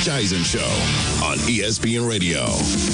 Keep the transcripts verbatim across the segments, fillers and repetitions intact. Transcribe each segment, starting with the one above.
Rich Eisen Show on E S P N Radio.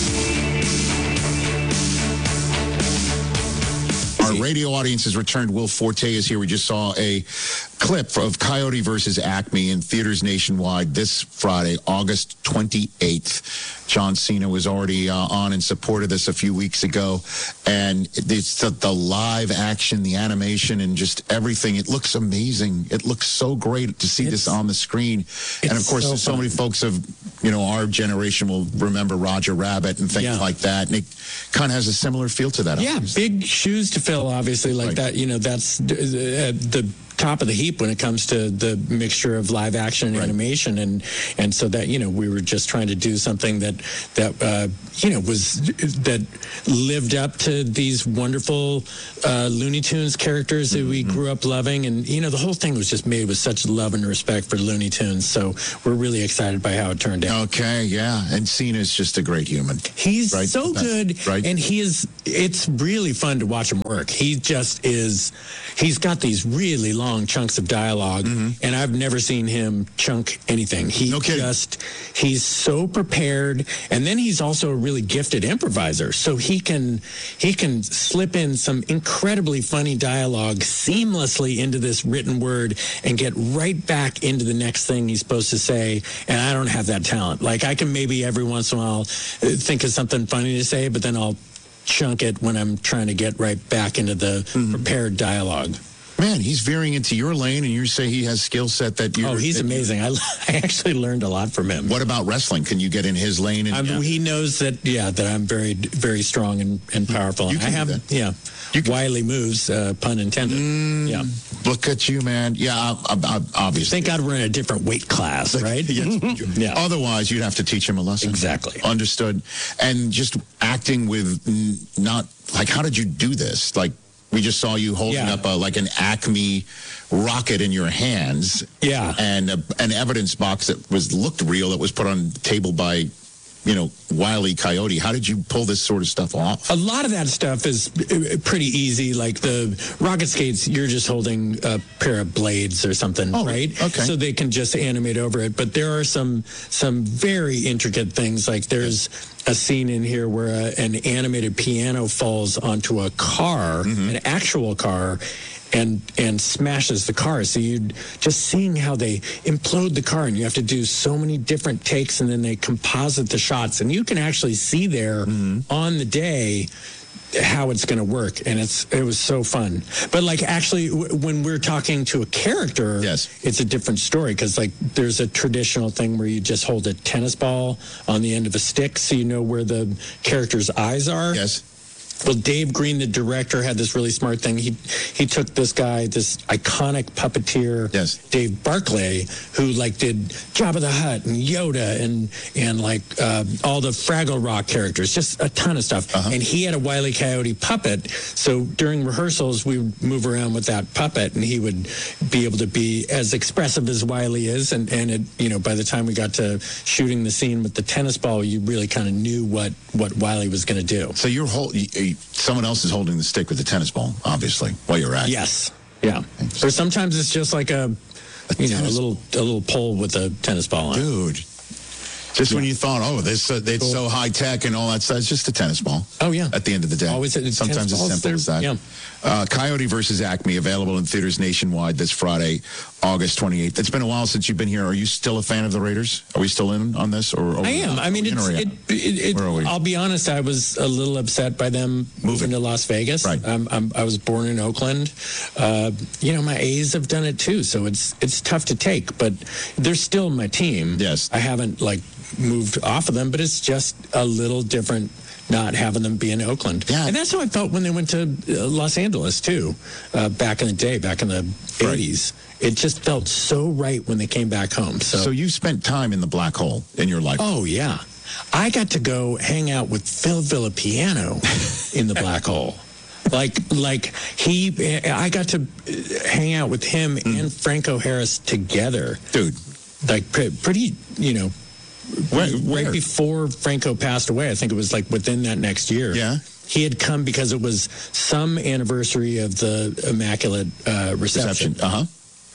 Our radio audience has returned. Will Forte is here. We just saw a clip of Coyote versus Acme in theaters nationwide this Friday, August twenty-eighth. John Cena was already uh, on and supported this a few weeks ago. And it's the, the live action, the animation, and just everything. It looks amazing. It looks so great to see It's, this on the screen. And, of course, so, so many folks of, you know, our generation will remember Roger Rabbit and things Yeah. like that. And it kind of has a similar feel to that. Yeah, obviously. big shoes to fill, obviously, like Right. that. You know, that's uh, the top of the heap when it comes to the mixture of live action and Right. animation, and and so that, you know, we were just trying to do something that that uh, you know was that lived up to these wonderful uh, Looney Tunes characters that we grew up loving, and you know, the whole thing was just made with such love and respect for Looney Tunes. So we're really excited by how it turned out. Okay, yeah. And Cena's just a great human. He's Right? so That's- good, right? and he is. It's really fun to watch him work. He just is. He's got these really long chunks of dialogue, and I've never seen him chunk anything. He No kidding. just. He's so prepared, and then he's also a really gifted improviser. So he can he can slip in some incredibly funny dialogue seamlessly into this written word and get right back into the next thing he's supposed to say. And I don't have that talent. Like, I can maybe every once in a while uh, think of something funny to say, but then I'll chunk it when I'm trying to get right back into the prepared dialogue. Man, he's veering into your lane, and you say he has skill set that you. Oh, he's amazing. I, I actually learned a lot from him. What about wrestling? Can you get in his lane? And, I'm, yeah. He knows that, yeah, that I'm very, very strong and, and powerful. You can I do have, that. yeah, You can- wily moves, uh, pun intended. Mm, yeah. Look at you, man. Yeah, I, I, I, obviously. Thank God we're in a different weight class, right? Yes. Yeah. Otherwise, you'd have to teach him a lesson. Exactly. Understood. And just acting with n- not, like, how did you do this? Like, we just saw you holding Yeah. up a, like an Acme rocket in your hands. Yeah. And a, an evidence box that was looked real that was put on the table by, you know, Wile E. Coyote. How did you pull this sort of stuff off? A lot of that stuff is uh, pretty easy. Like the rocket skates, you're just holding a pair of blades or something, Oh, right? okay. So they can just animate over it. But there are some some very intricate things. Like there's a scene in here where a, an animated piano falls onto a car, Mm-hmm. an actual car, and and smashes the car. So you just seeing how they implode the car, and you have to do so many different takes, and then they composite the shots, and you can actually see there Mm-hmm. on the day how it's going to work, and it's it was so fun. But like actually, w- when we're talking to a character, Yes. it's a different story, because like there's a traditional thing where you just hold a tennis ball on the end of a stick, so you know where the character's eyes are. Yes. Well, Dave Green, the director, had this really smart thing. He he took this guy, this iconic puppeteer, Yes. Dave Barclay, who like did Jabba the Hutt and Yoda and and like uh, all the Fraggle Rock characters, just a ton of stuff. Uh-huh. And he had a Wile E. Coyote puppet. So during rehearsals, we would move around with that puppet, and he would be able to be as expressive as Wile E. is. And and it, you know, by the time we got to shooting the scene with the tennis ball, you really kind of knew what what Wile E. was going to do. So you're hold, you, you- someone else is holding the stick with the tennis ball, obviously, while you're acting. Yes. Yeah. Or sometimes it's just like a, A you know, a tennis- little a little pole with a tennis ball on it. Dude. Just when you thought, oh, this uh, it's so high tech and all that stuff, it's just a tennis ball. Oh, yeah. At the end of the day, Always a- sometimes tennis it's balls, simple as that. they're- yeah. Uh, Coyote versus Acme, available in theaters nationwide this Friday, August twenty-eighth. It's been a while since you've been here. Are you still a fan of the Raiders? Are we still in on this? Or, or I am. I mean, are we in it's, or it, out? it, it, Where are we? I'll be honest, I was a little upset by them moving to Las Vegas. Right. I'm, I'm, I was born in Oakland. Uh, you know, my A's have done it too, so it's it's tough to take, but they're still my team. Yes. I haven't, like, moved off of them, but it's just a little different not having them be in Oakland. Yeah. And that's how I felt when they went to uh, Los Angeles, too, uh, back in the day, back in the Right. eighties. It just felt so right when they came back home. So, So you spent time in the black hole in your life. oh, yeah. I got to go hang out with Phil Villapiano in the black hole. Like, like he, I got to hang out with him Mm. and Franco Harris together. Dude, Like, pre- pretty, you know, where, right where? before Franco passed away. I think it was like within that next year. Yeah. He had come because it was some anniversary of the Immaculate uh, Reception. Reception. Uh-huh.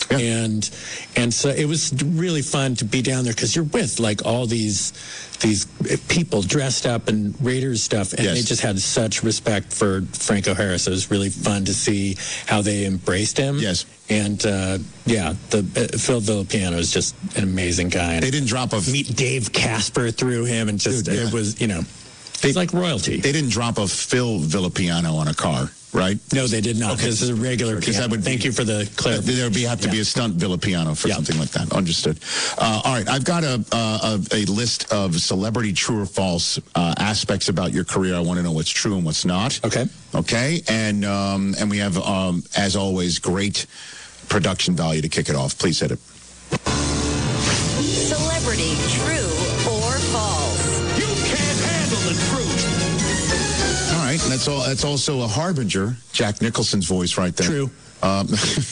Yeah. And and so it was really fun to be down there because you're with like all these these people dressed up in Raiders stuff, and Yes. they just had such respect for Franco Harris. It was really fun to see how they embraced him. Yes. And uh, yeah, the uh, Phil Villapiano is just an amazing guy. And They didn't drop a meet Dave Casper through him, and just Dude, yeah. it was you know, it's like royalty. they didn't drop a Phil Villapiano on a car, right? no, they did not. Okay. This is a regular Because piano. that would Thank be- you for the clarification. There would be, have to be Yeah. a stunt Villapiano for Yeah. something like that. Understood. Uh, all right, I've got a, a a list of celebrity true or false uh, aspects about your career. I want to know what's true and what's not. Okay. Okay, and um, and we have, um, as always, great production value to kick it off. Please hit it. Celebrity, true or false? You can't handle the truth. All right, and that's all. That's also a harbinger. Jack Nicholson's voice, right there. True. Um,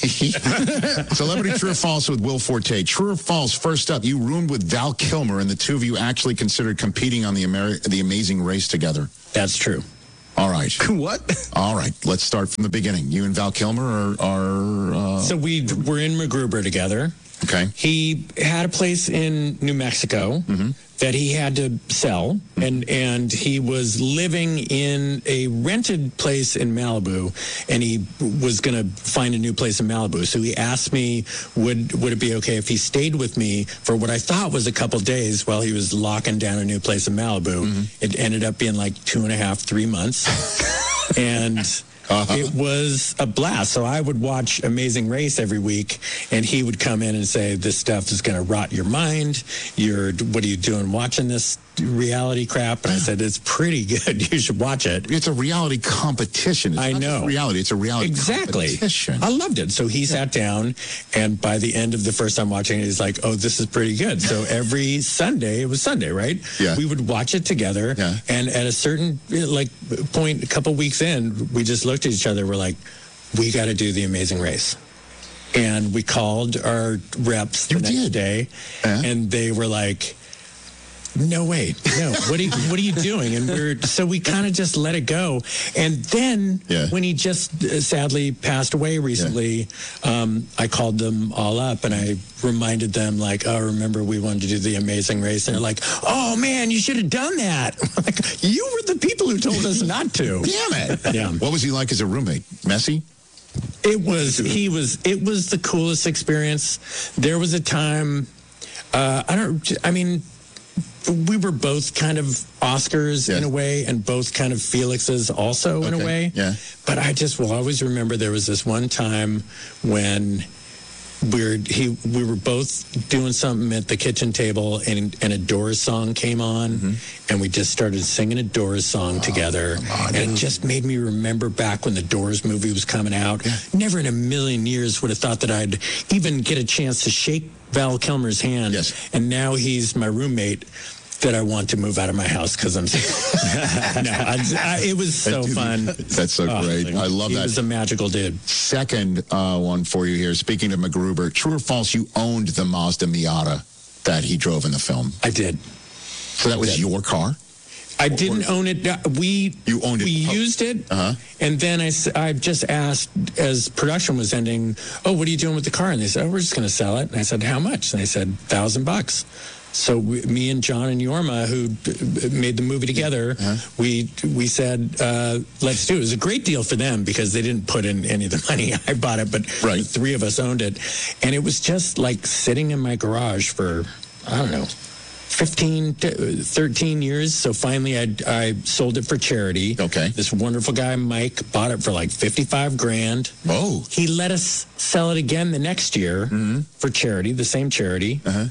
celebrity true or false with Will Forte. True or false? First up, you roomed with Val Kilmer, and the two of you actually considered competing on the Ameri- the Amazing Race together. That's true. All right. What? All right. Let's start from the beginning. You and Val Kilmer are, are uh, So we were in MacGruber together. okay. He had a place in New Mexico that he had to sell, and and he was living in a rented place in Malibu, and he was going to find a new place in Malibu. So he asked me, would would it be okay if he stayed with me for what I thought was a couple days while he was locking down a new place in Malibu. It ended up being like two and a half, three months, and. Uh-huh. It was a blast. So I would watch Amazing Race every week, and he would come in and say, "This stuff is going to rot your mind. You're, what are you doing watching this reality crap?" And I said, "It's pretty good. You should watch it." It's a reality competition. It's I not just know. reality. It's a reality Exactly. competition. I loved it. So he sat down, and by the end of the first time watching it, he's like, "Oh, this is pretty good." So every Sunday, it was Sunday, right? Yeah. We would watch it together. Yeah. And at a certain like point, a couple weeks in, we just looked at each other. We're like, "We got to do the Amazing Race." And we called our reps the You next did? day, Yeah. and they were like, "No way, no. What are you, what are you doing?" And we're so we kind of just let it go. And then Yeah. when he just uh, sadly passed away recently, um, I called them all up and I reminded them like, "Oh, remember we wanted to do the Amazing Race?" And they're like, "Oh man, you should have done that." I'm like, you were the people who told us not to. Damn it. Yeah. What was he like as a roommate? Messy? It was he was it was the coolest experience. There was a time uh, I don't I mean we were both kind of Oscars Yeah. in a way, and both kind of Felixes also in Okay, a way. yeah. But I just will always remember there was this one time when we're he we were both doing something at the kitchen table, and and a Doors song came on, Mm-hmm. and we just started singing a Doors song Oh, together, and it just made me remember back when the Doors movie was coming out. Never in a million years would have thought that I'd even get a chance to shake Val Kilmer's hand. Yes. And now he's my roommate that I want to move out of my house because I'm no, I, I, it was so Dude, fun. That's so Oh, great. I love he that. was a magical dude. Second uh, one for you here. Speaking of MacGruber, true or false, you owned the Mazda Miata that he drove in the film. I did. So that was did. your car? I didn't own it. Uh, We You owned it. We Oh. used it, Uh-huh. and then I, s- I just asked as production was ending, "Oh, what are you doing with the car?" And they said, "Oh, we're just going to sell it." And I said, "How much?" And they said, thousand bucks. So we, me and John and Yorma, who d- d- made the movie together, Uh-huh. we we said, uh, "Let's do it." It was a great deal for them because they didn't put in any of the money. I bought it, but Right. the three of us owned it, and it was just like sitting in my garage for I don't know. fifteen, to thirteen years. So finally I, I sold it for charity. Okay. This wonderful guy, Mike, bought it for like fifty-five grand. Oh. He let us sell it again the next year for charity, the same charity. Uh-huh.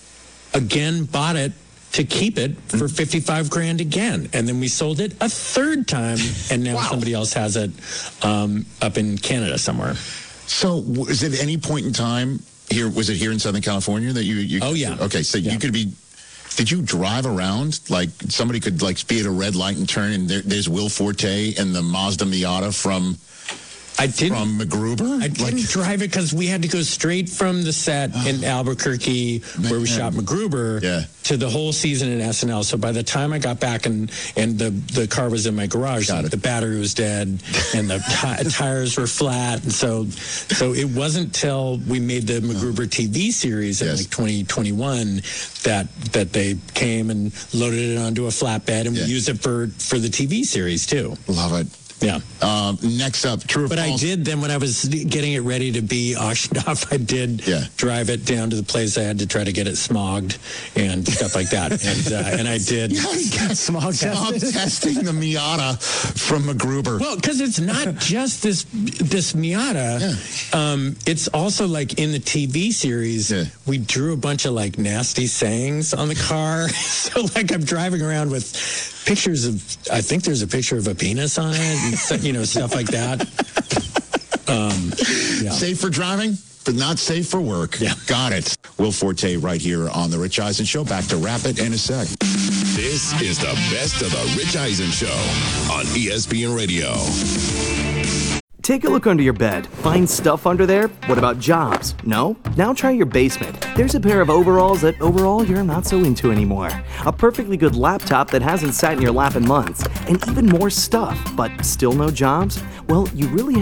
Again, bought it to keep it for fifty-five grand again. And then we sold it a third time. And now Wow. somebody else has it um, up in Canada somewhere. So was it at any point in time here, was it here in Southern California that you... you Oh, yeah. Okay, so Yeah. you could be... Did you drive around? Like somebody could like be at a red light and turn and there, there's Will Forte and the Mazda Miata from I didn't. From MacGruber? I didn't Like- drive it because we had to go straight from the set in Albuquerque, where we shot MacGruber, Yeah. to the whole season in S N L. So by the time I got back and and the, the car was in my garage, Got like it. the battery was dead and the ti- tires were flat, and so so it wasn't till we made the MacGruber T V series in Yes. like twenty twenty-one that that they came and loaded it onto a flatbed, and Yeah. we used it for for the T V series too. Love it. Yeah. Um, next up, true or But I false? did then when I was getting it ready to be auctioned off, I did Yeah. drive it down to the place. I had to try to get it smogged and stuff like that. And uh, and I did. Smog testing the Miata from MacGruber. Well, because it's not just this this Miata. Um, it's also like in the T V series, Yeah. we drew a bunch of like nasty sayings on the car. So like I'm driving around with pictures of, I think there's a picture of a penis on it, and so- you know, stuff like that. Um, yeah. Safe for driving, but not safe for work. Yeah. Got it. Will Forte right here on The Rich Eisen Show. Back to wrap it in a sec. This is the best of the Rich Eisen Show on E S P N Radio. Take a look under your bed. Find stuff under there? What about jobs? No? Now try your basement. There's a pair of overalls that overall you're not so into anymore. A perfectly good laptop that hasn't sat in your lap in months. And even more stuff, but still no jobs? Well, you really